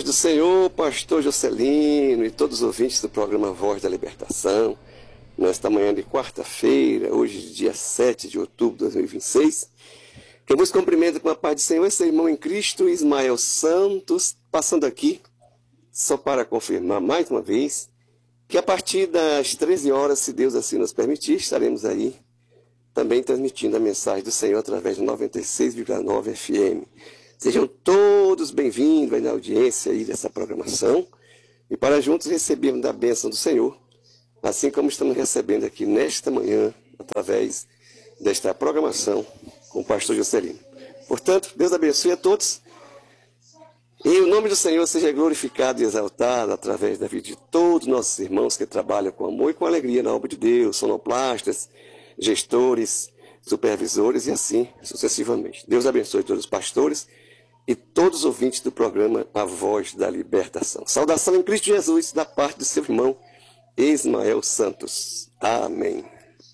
paz do Senhor, pastor Jocelino e todos os ouvintes do programa Voz da Libertação. Nesta manhã de quarta-feira, hoje dia 7 de outubro de 2026, que eu vos cumprimento com a paz do Senhor, esse irmão em Cristo, Ismael Santos, passando aqui, só para confirmar mais uma vez, que a partir das 13 horas, se Deus assim nos permitir, estaremos aí também transmitindo a mensagem do Senhor através do 96,9 FM. Sejam todos bem-vindos aí na audiência aí dessa programação e para juntos recebermos da bênção do Senhor, assim como estamos recebendo aqui nesta manhã, através desta programação com o pastor Jocelino. Portanto, Deus abençoe a todos e o nome do Senhor seja glorificado e exaltado através da vida de todos os nossos irmãos que trabalham com amor e com alegria na obra de Deus, sonoplastas, gestores, supervisores e assim sucessivamente. Deus abençoe todos os pastores e todos os ouvintes do programa A Voz da Libertação. Saudação em Cristo Jesus, da parte do seu irmão Ismael Santos. Amém.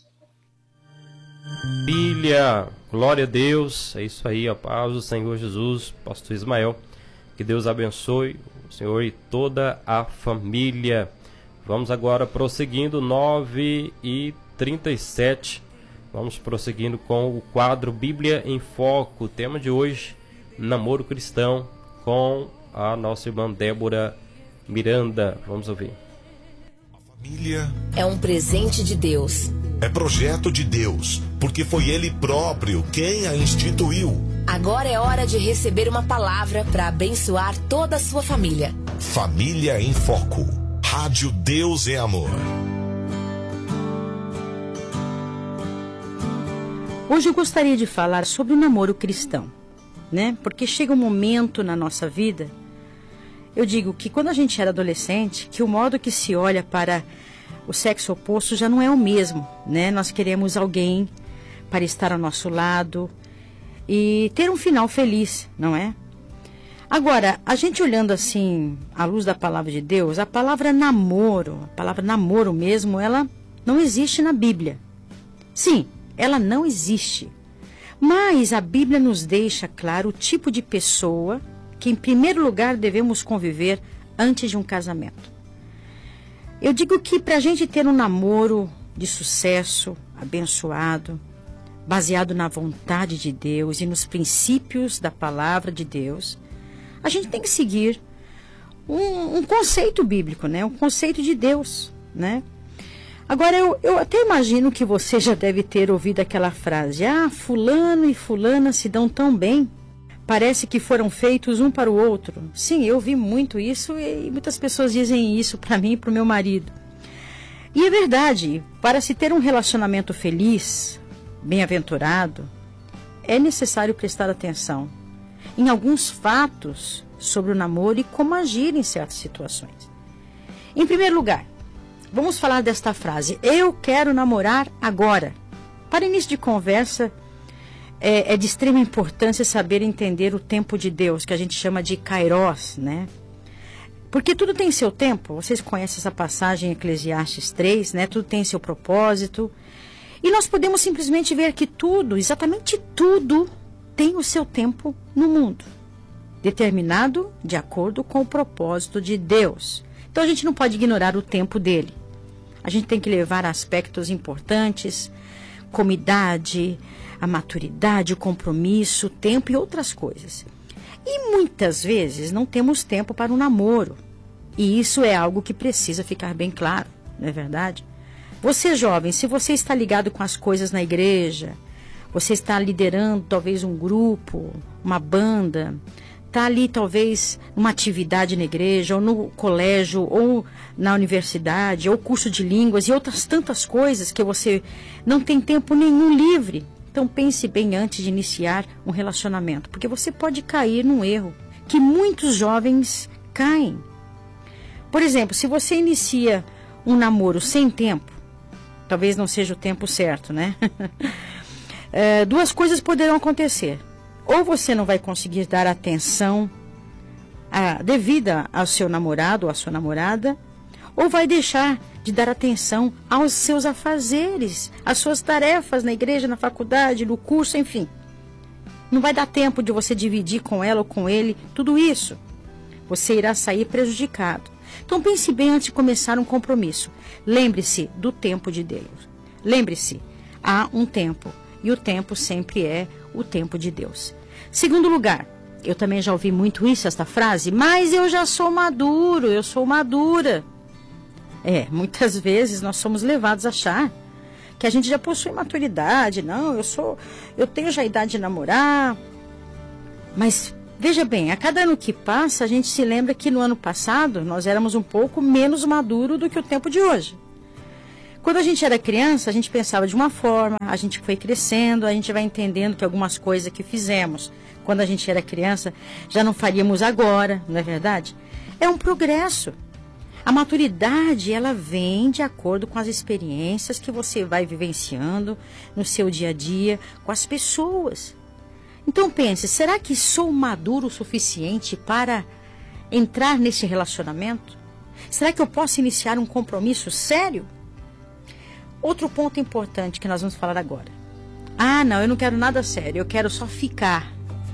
Família, glória a Deus, é isso aí, a paz do Senhor Jesus, pastor Ismael, que Deus abençoe o Senhor e toda a família. Vamos agora prosseguindo, 9h37, vamos prosseguindo com o quadro Bíblia em Foco, o tema de hoje, namoro cristão, com a nossa irmã Débora Miranda. Vamos ouvir. A família é um presente de Deus. É projeto de Deus, porque foi Ele próprio quem a instituiu. Agora é hora de receber uma palavra para abençoar toda a sua família. Família em Foco. Rádio Deus é Amor. Hoje eu gostaria de falar sobre o namoro cristão, né? Porque chega um momento na nossa vida, eu digo que quando a gente era adolescente, que o modo que se olha para o sexo oposto já não é o mesmo, né? Nós queremos alguém para estar ao nosso lado e ter um final feliz, não é? Agora, a gente olhando assim, à luz da palavra de Deus, a palavra namoro mesmo, ela não existe na Bíblia. Sim, ela não existe. Mas a Bíblia nos deixa claro o tipo de pessoa que, em primeiro lugar, devemos conviver antes de um casamento. Eu digo que para a gente ter um namoro de sucesso, abençoado, baseado na vontade de Deus e nos princípios da palavra de Deus, a gente tem que seguir um conceito bíblico, né? Um conceito de Deus, né? Agora, eu até imagino que você já deve ter ouvido aquela frase: ah, fulano e fulana se dão tão bem, parece que foram feitos um para o outro. Sim, eu vi muito isso e muitas pessoas dizem isso para mim e para o meu marido. E é verdade, para se ter um relacionamento feliz, bem-aventurado, é necessário prestar atenção em alguns fatos sobre o namoro e como agir em certas situações. Em primeiro lugar, vamos falar desta frase: eu quero namorar agora. Para início de conversa, é de extrema importância saber entender o tempo de Deus, que a gente chama de Kairos, né? Porque tudo tem seu tempo. Vocês conhecem essa passagem em Eclesiastes 3, né? Tudo tem seu propósito. E nós podemos simplesmente ver que tudo, exatamente tudo, tem o seu tempo no mundo, determinado de acordo com o propósito de Deus. Então a gente não pode ignorar o tempo dele. A gente tem que levar aspectos importantes, como idade, a maturidade, o compromisso, o tempo e outras coisas. E muitas vezes não temos tempo para um namoro. E isso é algo que precisa ficar bem claro, não é verdade? Você jovem, se você está ligado com as coisas na igreja, você está liderando talvez um grupo, uma banda, está ali talvez numa atividade na igreja, ou no colégio, ou na universidade, ou curso de línguas e outras tantas coisas que você não tem tempo nenhum livre. Então pense bem antes de iniciar um relacionamento, porque você pode cair num erro que muitos jovens caem. Por exemplo, se você inicia um namoro sem tempo, talvez não seja o tempo certo, né? Duas coisas poderão acontecer. Ou você não vai conseguir dar atenção devida ao seu namorado ou à sua namorada, ou vai deixar de dar atenção aos seus afazeres, às suas tarefas na igreja, na faculdade, no curso, enfim. Não vai dar tempo de você dividir com ela ou com ele tudo isso. você irá sair prejudicado. Então pense bem antes de começar um compromisso. Lembre-se do tempo de Deus. Lembre-se, há um tempo, e o tempo sempre é o tempo de Deus. Segundo lugar, eu também já ouvi muito isso, esta frase, mas eu já sou maduro, eu sou madura. Muitas vezes nós somos levados a achar que a gente já possui maturidade. Não, eu tenho já a idade de namorar. Mas veja bem, a cada ano que passa, a gente se lembra que no ano passado nós éramos um pouco menos maduro do que o tempo de hoje. Quando a gente era criança, a gente pensava de uma forma, a gente foi crescendo, a gente vai entendendo que algumas coisas que fizemos quando a gente era criança já não faríamos agora, não é verdade? É um progresso. A maturidade, ela vem de acordo com as experiências que você vai vivenciando no seu dia a dia com as pessoas. Então pense, será que sou maduro o suficiente para entrar nesse relacionamento? Será que eu posso iniciar um compromisso sério? Outro ponto importante que nós vamos falar agora. Não, eu não quero nada sério, eu quero só ficar.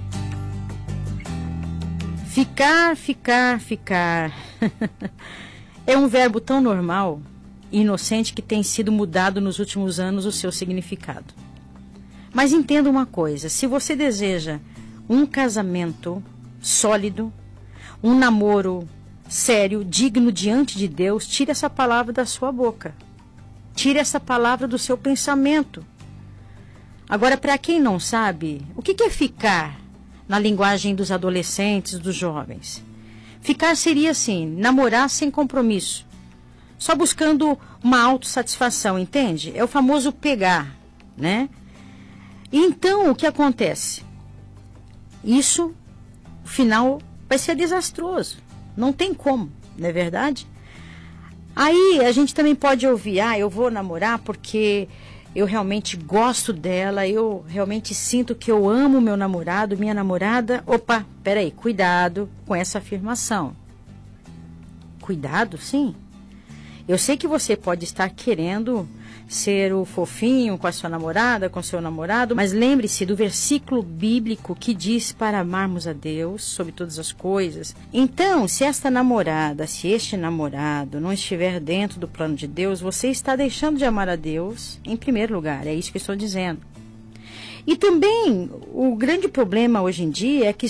Ficar. É um verbo tão normal e inocente que tem sido mudado nos últimos anos o seu significado. Mas entenda uma coisa, se você deseja um casamento sólido, um namoro sério, digno diante de Deus, tire essa palavra da sua boca. Tire essa palavra do seu pensamento. Agora, para quem não sabe, o que é ficar na linguagem dos adolescentes, dos jovens? Ficar seria assim, namorar sem compromisso, só buscando uma autossatisfação, entende? É o famoso pegar, né? E então, o que acontece? Isso, o final vai ser desastroso. Não tem como, não é verdade? Aí a gente também pode ouvir, eu vou namorar porque eu realmente gosto dela, eu realmente sinto que eu amo meu namorado, minha namorada. Opa, peraí, cuidado com essa afirmação. Cuidado, sim. Eu sei que você pode estar querendo ser o fofinho com a sua namorada, com o seu namorado, mas lembre-se do versículo bíblico que diz para amarmos a Deus sobre todas as coisas. Então, se esta namorada, se este namorado não estiver dentro do plano de Deus, você está deixando de amar a Deus em primeiro lugar, é isso que eu estou dizendo. E também, o grande problema hoje em dia é que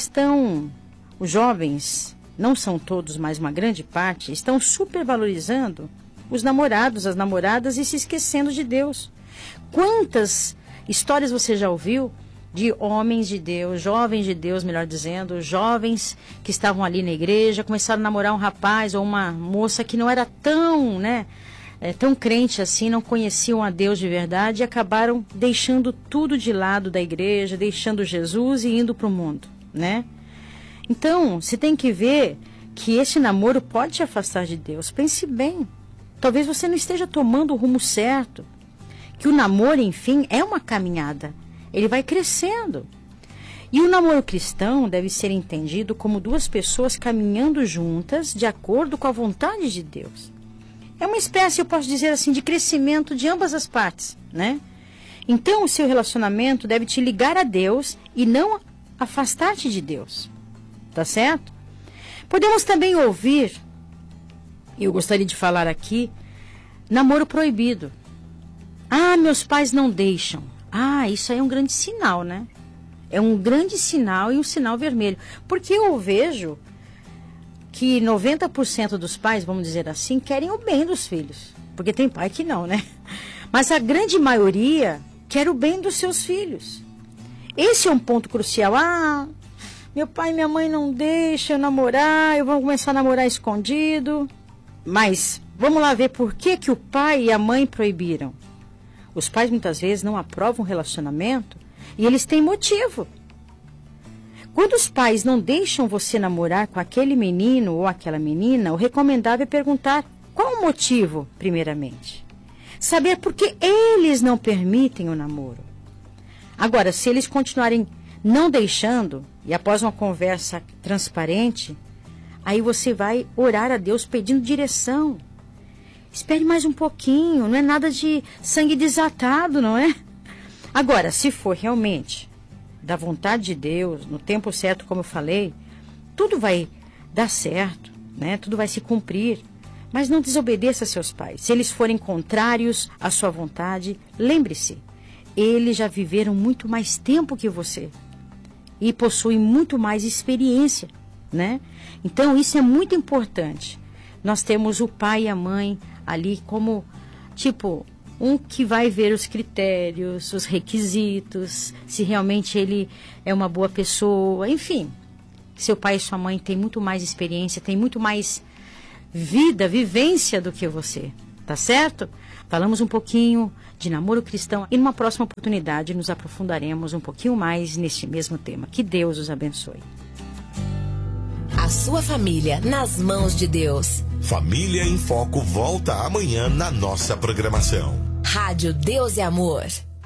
os jovens, não são todos, mas uma grande parte, estão supervalorizando os namorados, as namoradas e se esquecendo de Deus. Quantas histórias você já ouviu de homens de Deus, jovens de Deus, melhor dizendo, jovens que estavam ali na igreja, começaram a namorar um rapaz ou uma moça que não era tão, tão crente assim, não conheciam a Deus de verdade e acabaram deixando tudo de lado da igreja, deixando Jesus e indo para o mundo, né? Então, você tem que ver que esse namoro pode te afastar de Deus. Pense bem. Talvez você não esteja tomando o rumo certo. Que o namoro, enfim, é uma caminhada. Ele vai crescendo. E o namoro cristão deve ser entendido como duas pessoas caminhando juntas de acordo com a vontade de Deus. É uma espécie, eu posso dizer assim, de crescimento de ambas as partes, né? Então, o seu relacionamento deve te ligar a Deus e não afastar-te de Deus. Tá certo? Podemos também ouvir, e eu gostaria de falar aqui, namoro proibido. Meus pais não deixam. Isso aí é um grande sinal, né? É um grande sinal e um sinal vermelho. Porque eu vejo que 90% dos pais, vamos dizer assim, querem o bem dos filhos. Porque tem pai que não, né? Mas a grande maioria quer o bem dos seus filhos. Esse é um ponto crucial. Meu pai e minha mãe não deixam eu namorar, eu vou começar a namorar escondido. Mas vamos lá ver por que o pai e a mãe proibiram. Os pais muitas vezes não aprovam um relacionamento e eles têm motivo. Quando os pais não deixam você namorar com aquele menino ou aquela menina, o recomendável é perguntar qual o motivo, primeiramente. Saber por que eles não permitem o namoro. Agora, se eles continuarem não deixando, e após uma conversa transparente, aí você vai orar a Deus pedindo direção. Espere mais um pouquinho, não é nada de sangue desatado, não é? Agora, se for realmente da vontade de Deus, no tempo certo, como eu falei, tudo vai dar certo, né? Tudo vai se cumprir. Mas não desobedeça a seus pais. Se eles forem contrários à sua vontade, lembre-se, eles já viveram muito mais tempo que você e possuem muito mais experiência, né? Então, isso é muito importante. Nós temos o pai e a mãe ali como, tipo, um que vai ver os critérios, os requisitos, se realmente ele é uma boa pessoa, enfim. Seu pai e sua mãe têm muito mais experiência, têm muito mais vivência do que você, tá certo? Falamos um pouquinho de namoro cristão e numa próxima oportunidade nos aprofundaremos um pouquinho mais neste mesmo tema. Que Deus os abençoe. A sua família nas mãos de Deus. Família em Foco volta amanhã na nossa programação. Rádio Deus e Amor.